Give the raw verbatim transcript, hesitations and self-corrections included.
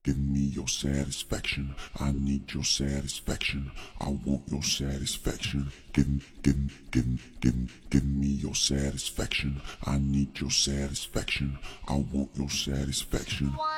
give me your satisfaction. I need your satisfaction. I want your satisfaction. Give, give, give, give, give me your satisfaction. I need your satisfaction. I want your satisfaction.